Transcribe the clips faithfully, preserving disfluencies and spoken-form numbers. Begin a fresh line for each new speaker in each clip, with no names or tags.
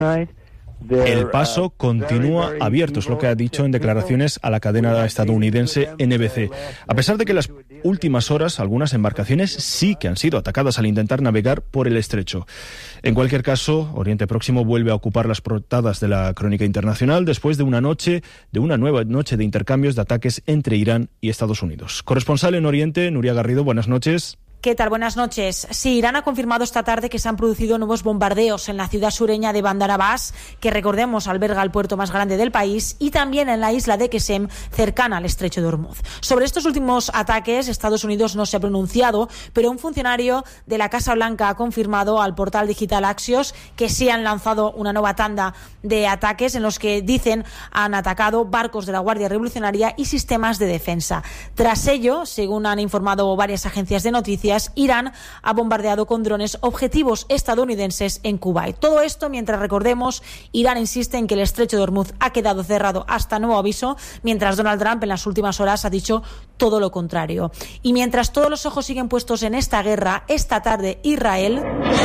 El paso continúa abierto, es lo que ha dicho en declaraciones a la cadena estadounidense N B C. A pesar de que en las últimas horas algunas embarcaciones sí que han sido atacadas al intentar navegar por el estrecho. En cualquier caso, Oriente Próximo vuelve a ocupar las portadas de la crónica internacional después de una noche, de una nueva noche de intercambios de ataques entre Irán y Estados Unidos. Corresponsal en Oriente, Nuria Garrido, buenas noches.
¿Qué tal? Buenas noches. Sí, Irán ha confirmado esta tarde que se han producido nuevos bombardeos en la ciudad sureña de Bandar Abbas, que recordemos alberga el puerto más grande del país, y también en la isla de Qesem, cercana al estrecho de Hormuz. Sobre estos últimos ataques, Estados Unidos no se ha pronunciado, pero un funcionario de la Casa Blanca ha confirmado al portal digital Axios que sí han lanzado una nueva tanda de ataques en los que, dicen, han atacado barcos de la Guardia Revolucionaria y sistemas de defensa. Tras ello, según han informado varias agencias de noticias, Irán ha bombardeado con drones objetivos estadounidenses en Kuwait. Todo esto mientras, recordemos, Irán insiste en que el estrecho de Hormuz ha quedado cerrado hasta nuevo aviso, mientras Donald Trump en las últimas horas ha dicho todo lo contrario. Y mientras todos los ojos siguen puestos en esta guerra, esta tarde Israel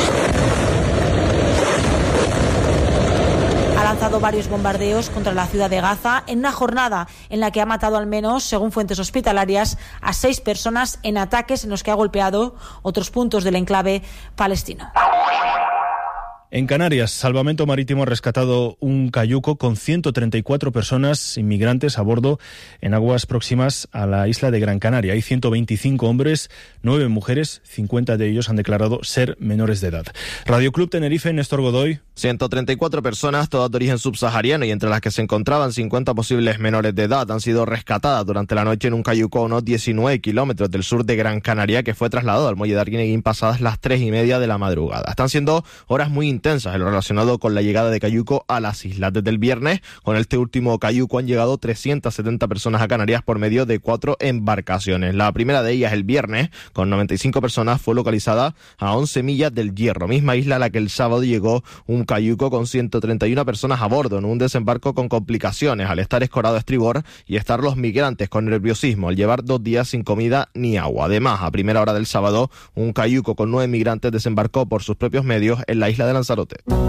ha lanzado varios bombardeos contra la ciudad de Gaza en una jornada en la que ha matado al menos, según fuentes hospitalarias, a seis personas en ataques en los que ha golpeado otros puntos del enclave palestino.
En Canarias, Salvamento Marítimo ha rescatado un cayuco con ciento treinta y cuatro personas inmigrantes a bordo en aguas próximas a la isla de Gran Canaria. Hay ciento veinticinco hombres, nueve mujeres, cincuenta de ellos han declarado ser menores de edad. Radio Club Tenerife, Néstor Godoy.
ciento treinta y cuatro personas, todas de origen subsahariano, y entre las que se encontraban cincuenta posibles menores de edad, han sido rescatadas durante la noche en un cayuco a unos diecinueve kilómetros del sur de Gran Canaria, que fue trasladado al muelle de Arguineguín pasadas las tres y media de la madrugada. Están siendo horas muy intensas en lo relacionado con la llegada de cayuco a las islas. Desde el viernes, con este último cayuco han llegado trescientas setenta personas a Canarias por medio de cuatro embarcaciones. La primera de ellas, el viernes, con noventa y cinco personas, fue localizada a once millas del Hierro, misma isla a la que el sábado llegó un cayuco con ciento treinta y una personas a bordo, en un desembarco con complicaciones al estar escorado a estribor y estar los migrantes con nerviosismo al llevar dos días sin comida ni agua. Además, a primera hora del sábado, un cayuco con nueve migrantes desembarcó por sus propios medios en la isla de Lanzarote.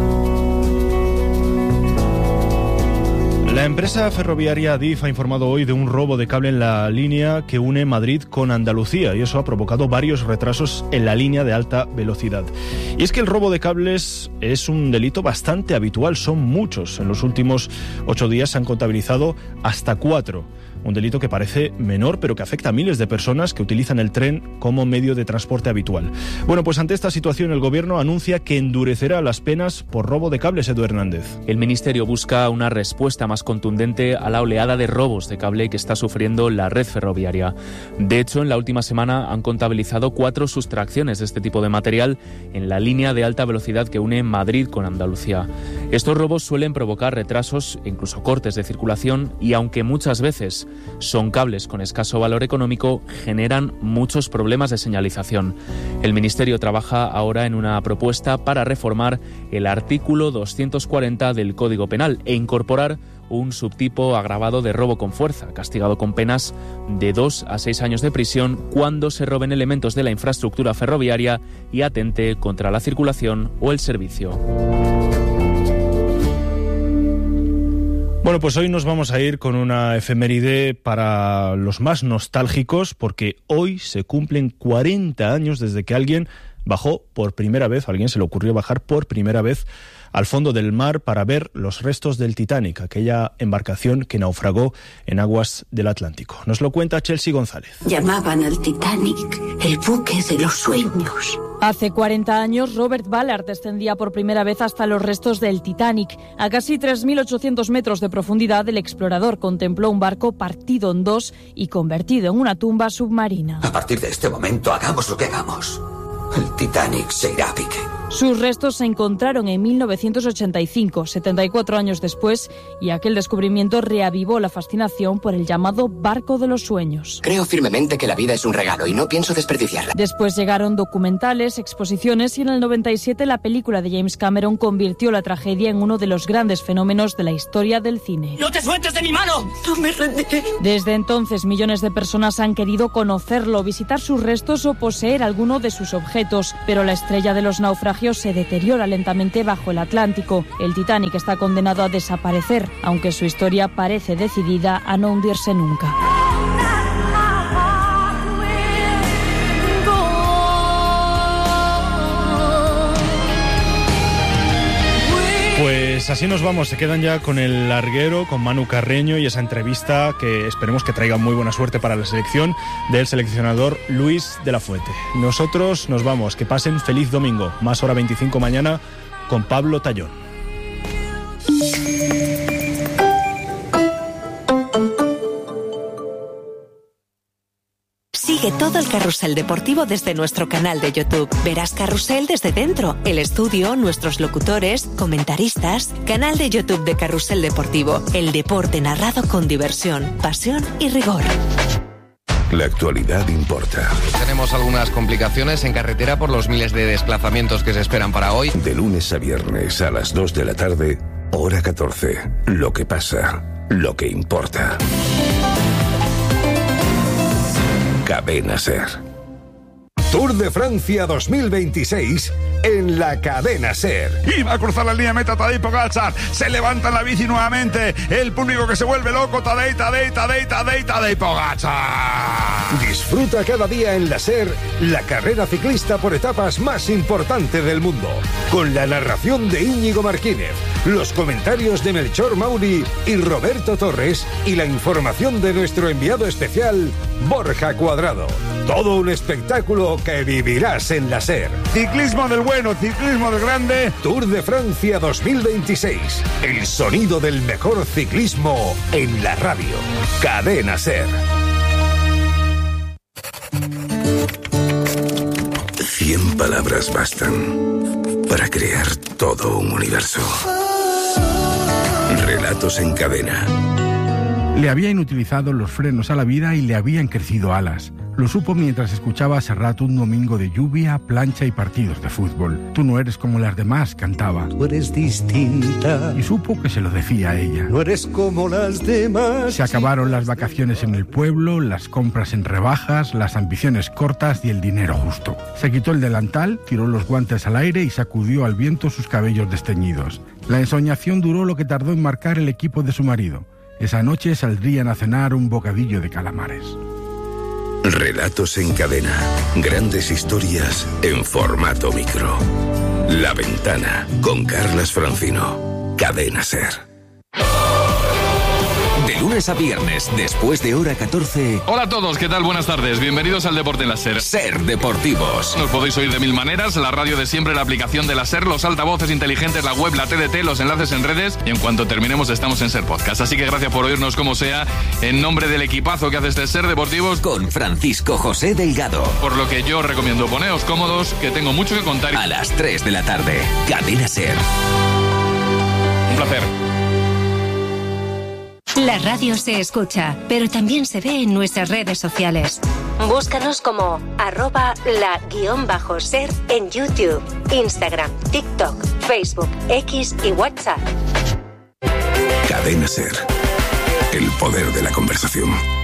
La empresa ferroviaria Adif ha informado hoy de un robo de cable en la línea que une Madrid con Andalucía, y eso ha provocado varios retrasos en la línea de alta velocidad. Y es que el robo de cables es un delito bastante habitual, son muchos. En los últimos ocho días se han contabilizado hasta cuatro. Un delito que parece menor, pero que afecta a miles de personas que utilizan el tren como medio de transporte habitual. Bueno, pues ante esta situación el Gobierno anuncia que endurecerá las penas por robo de cables. Edu Hernández.
El Ministerio busca una respuesta más contundente a la oleada de robos de cable que está sufriendo la red ferroviaria. De hecho, en la última semana han contabilizado cuatro sustracciones de este tipo de material en la línea de alta velocidad que une Madrid con Andalucía. Estos robos suelen provocar retrasos e incluso cortes de circulación, y aunque muchas veces son cables con escaso valor económico, generan muchos problemas de señalización. El Ministerio trabaja ahora en una propuesta para reformar el artículo doscientos cuarenta del Código Penal e incorporar un subtipo agravado de robo con fuerza, castigado con penas de dos a seis años de prisión cuando se roben elementos de la infraestructura ferroviaria y atente contra la circulación o el servicio.
Bueno, pues hoy nos vamos a ir con una efeméride para los más nostálgicos, porque hoy se cumplen cuarenta años desde que alguien bajó por primera vez, a alguien se le ocurrió bajar por primera vez al fondo del mar para ver los restos del Titanic, aquella embarcación que naufragó en aguas del Atlántico. Nos lo cuenta Chelsea González.
Llamaban al Titanic el buque de los sueños.
Hace cuarenta años, Robert Ballard descendía por primera vez hasta los restos del Titanic. A casi tres mil ochocientos metros de profundidad, el explorador contempló un barco partido en dos y convertido en una tumba submarina.
A partir de este momento, hagamos lo que hagamos, el Titanic se irá a pique.
Sus restos se encontraron en mil novecientos ochenta y cinco, setenta y cuatro años después, y aquel descubrimiento reavivó la fascinación por el llamado barco de los sueños.
Creo firmemente que la vida es un regalo y no pienso desperdiciarla.
Después llegaron documentales, exposiciones, y en el noventa y siete la película de James Cameron convirtió la tragedia en uno de los grandes fenómenos de la historia del cine.
¡No te sueltes de mi mano! ¡No me rendiré!
Desde entonces, millones de personas han querido conocerlo, visitar sus restos o poseer alguno de sus objetos, pero la estrella de los naufragios naufragio se deteriora lentamente bajo el Atlántico. El Titanic está condenado a desaparecer, aunque su historia parece decidida a no hundirse nunca.
Pues así nos vamos, se quedan ya con el larguero, con Manu Carreño y esa entrevista que esperemos que traiga muy buena suerte para la selección del seleccionador Luis de la Fuente. Nosotros nos vamos, que pasen feliz domingo, más hora veinticinco mañana con Pablo Tallón.
Sigue todo el carrusel deportivo desde nuestro canal de YouTube. Verás Carrusel desde dentro, el estudio, nuestros locutores, comentaristas. Canal de YouTube de Carrusel Deportivo. El deporte narrado con diversión, pasión y rigor.
La actualidad importa.
Tenemos algunas complicaciones en carretera por los miles de desplazamientos que se esperan para hoy.
De lunes a viernes a las dos de la tarde, hora catorce. Lo que pasa, lo que importa. Cadena Ser.
Tour de Francia dos mil veintiséis en la Cadena Ser.
Iba a cruzar la línea meta Tadej Pogačar. Se levanta en la bici nuevamente. El público que se vuelve loco. Tadej, Tadej, Tadej, Tadej, Tadej Pogačar.
Disfruta cada día en la Ser la carrera ciclista por etapas más importante del mundo. Con la narración de Íñigo Martínez, los comentarios de Melchor Mauri y Roberto Torres y la información de nuestro enviado especial Borja Cuadrado. Todo un espectáculo que vivirás en la Ser.
Ciclismo del bueno, ciclismo del grande.
Tour de Francia dos mil veintiséis. El sonido del mejor ciclismo en la radio. Cadena Ser.
Cien palabras bastan para crear todo un universo. Relatos en cadena.
Le habían utilizado los frenos a la vida y le habían crecido alas. Lo supo mientras escuchaba a Serrat un domingo de lluvia, plancha y partidos de fútbol. Tú no eres como las demás, cantaba.
Tú eres distinta.
Y supo que se lo decía a ella.
No eres como las demás.
Se acabaron las vacaciones en el pueblo, las compras en rebajas, las ambiciones cortas y el dinero justo. Se quitó el delantal, tiró los guantes al aire y sacudió al viento sus cabellos desteñidos. La ensoñación duró lo que tardó en marcar el equipo de su marido. Esa noche saldrían a cenar un bocadillo de calamares.
Relatos en cadena. Grandes historias en formato micro. La Ventana con Carlas Francino. Cadena Ser.
De lunes a viernes, después de hora catorce.
Hola a todos, ¿qué tal? Buenas tardes. Bienvenidos al Deporte en la Ser.
Ser Deportivos.
Nos podéis oír de mil maneras, la radio de siempre, la aplicación de la Ser, los altavoces inteligentes, la web, la T D T, los enlaces en redes y en cuanto terminemos estamos en Ser Podcast. Así que gracias por oírnos como sea, en nombre del equipazo que hace este Ser Deportivos.
Con Francisco José Delgado.
Por lo que yo recomiendo poneos cómodos, que tengo mucho que contar.
A las tres de la tarde, Cadena Ser.
Un placer.
La radio se escucha, pero también se ve en nuestras redes sociales. Búscanos como arroba la guión bajo ser en YouTube, Instagram, TikTok, Facebook, X y WhatsApp.
Cadena Ser. El poder de la conversación.